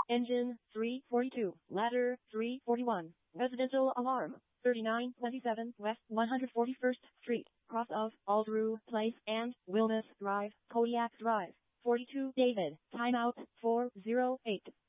Engine 342, ladder 341, residential alarm 3927 West 141st Street, cross of Aldru Place and Wilness Drive, Kodiak Drive. 42 David, timeout 408.